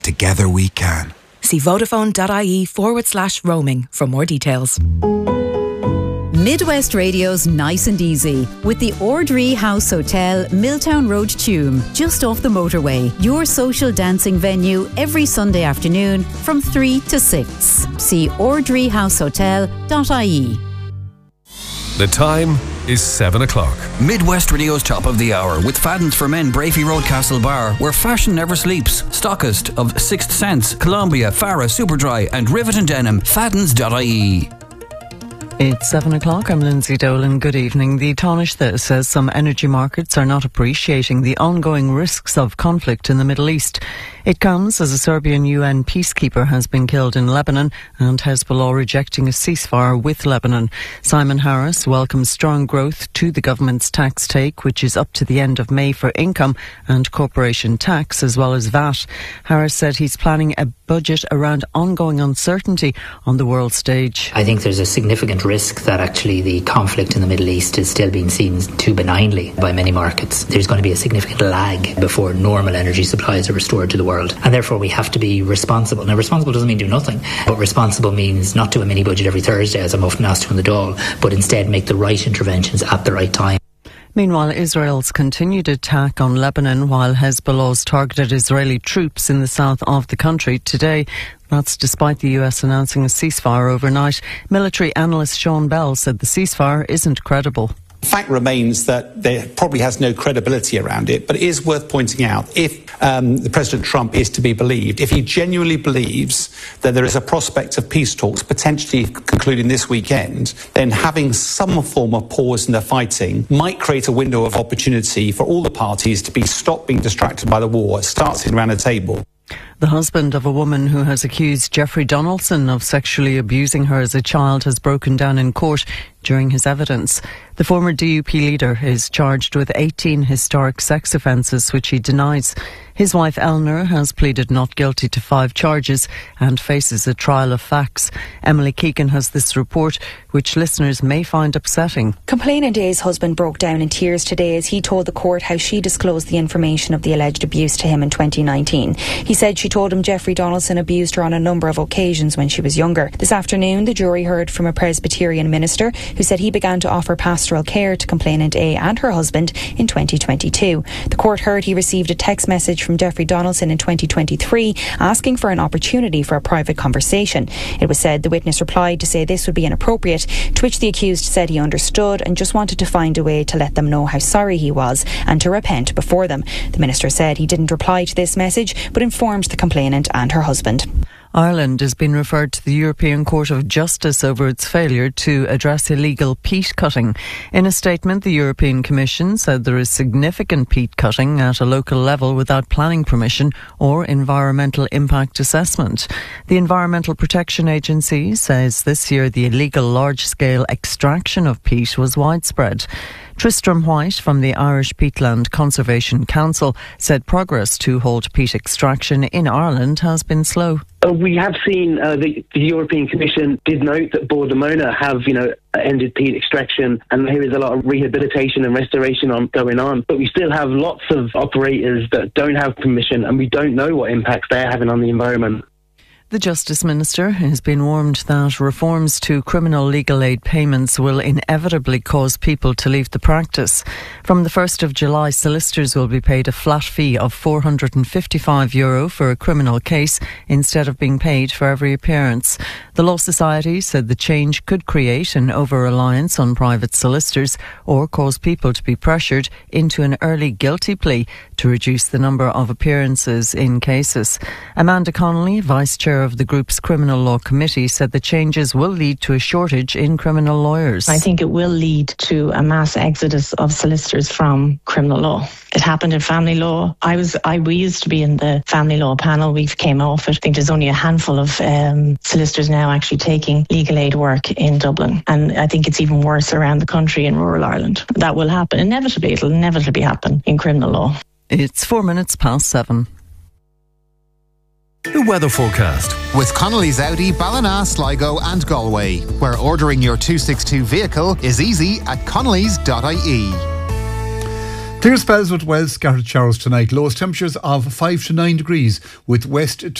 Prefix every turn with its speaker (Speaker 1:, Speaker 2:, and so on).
Speaker 1: Together we can.
Speaker 2: See vodafone.ie/roaming for more details.
Speaker 3: Midwest Radio's Nice and Easy with the Ordree House Hotel, Milltown Road, Tuam, just off the motorway. Your social dancing venue every Sunday afternoon from 3 to 6. See ordreehousehotel.ie.
Speaker 4: The time is 7 o'clock.
Speaker 5: Midwest Radio's Top of the Hour with Fadden's for Men, Brafey Road, Castlebar, where fashion never sleeps. Stockist of Sixth Sense, Columbia, Farah, Superdry and Rivet and Denim. Faddens.ie.
Speaker 6: It's 7 o'clock. I'm Lindsay Dolan. Good evening. The Taoiseach says some energy markets are not appreciating the ongoing risks of conflict in the Middle East. It comes as a Serbian UN peacekeeper has been killed in Lebanon and Hezbollah rejecting a ceasefire with Lebanon. Simon Harris welcomes strong growth to the government's tax take, which is up to the end of May for income and corporation tax as well as VAT. Harris said he's planning a budget around ongoing uncertainty on the world stage.
Speaker 7: I think there's a significant risk that actually the conflict in the Middle East is still being seen too benignly by many markets. There's going to be a significant lag before normal energy supplies are restored to the world, and therefore we have to be responsible. Now, responsible doesn't mean do nothing, but responsible means not do a mini budget every Thursday, as I'm often asked to in the Dáil, but instead make the right interventions at the right time.
Speaker 6: Meanwhile, Israel's continued attack on Lebanon while Hezbollah's targeted Israeli troops in the south of the country today. That's despite the US announcing a ceasefire overnight. Military analyst Sean Bell said the ceasefire isn't credible.
Speaker 8: The fact remains that there probably has no credibility around it, but it is worth pointing out, if the President Trump is to be believed, if he genuinely believes that there is a prospect of peace talks potentially concluding this weekend, then having some form of pause in the fighting might create a window of opportunity for all the parties to stop being distracted by the war, start sitting around a table.
Speaker 6: The husband of a woman who has accused Jeffrey Donaldson of sexually abusing her as a child has broken down in court during his evidence. The former DUP leader is charged with 18 historic sex offences, which he denies. His wife Eleanor has pleaded not guilty to 5 charges and faces a trial of facts. Emily Keegan has this report, which listeners may find upsetting.
Speaker 9: Complainant A's husband broke down in tears today as he told the court how she disclosed the information of the alleged abuse to him in 2019. He said she told him Jeffrey Donaldson abused her on a number of occasions when she was younger. This afternoon, the jury heard from a Presbyterian minister who said he began to offer pastoral care to complainant A and her husband in 2022. The court heard he received a text message from Jeffrey Donaldson in 2023 asking for an opportunity for a private conversation. It was said the witness replied to say this would be inappropriate, to which the accused said he understood and just wanted to find a way to let them know how sorry he was and to repent before them. The minister said he didn't reply to this message but informed the complainant and her husband.
Speaker 6: Ireland has been referred to the European Court of Justice over its failure to address illegal peat cutting. In a statement, the European Commission said there is significant peat cutting at a local level without planning permission or environmental impact assessment. The Environmental Protection Agency says this year the illegal large-scale extraction of peat was widespread. Tristram White from the Irish Peatland Conservation Council said progress to halt peat extraction in Ireland has been slow.
Speaker 10: We have seen the European Commission did note that Bordemona have, ended peat extraction, and there is a lot of rehabilitation and restoration going on. But we still have lots of operators that don't have permission, and we don't know what impacts they're having on the environment.
Speaker 6: The Justice Minister has been warned that reforms to criminal legal aid payments will inevitably cause people to leave the practice. From the 1st of July, solicitors will be paid a flat fee of €455 for a criminal case instead of being paid for every appearance. The Law Society said the change could create an over-reliance on private solicitors or cause people to be pressured into an early guilty plea to reduce the number of appearances in cases. Amanda Connolly, Vice Chair of the group's Criminal Law Committee, said the changes will lead to a shortage in criminal lawyers.
Speaker 11: I think it will lead to a mass exodus of solicitors from criminal law. It happened in family law. We used to be in the family law panel. We came off it. I think there's only a handful of solicitors now actually taking legal aid work in Dublin. And I think it's even worse around the country in rural Ireland. That will happen. Inevitably, it'll inevitably happen in criminal law.
Speaker 6: It's 7:04.
Speaker 4: The weather forecast
Speaker 12: with Connolly's Audi, Ballina, Sligo and Galway, where ordering your 262 vehicle is easy at connellys.ie.
Speaker 1: Clear spells with well scattered showers tonight. Lowest temperatures of 5 to 9 degrees with west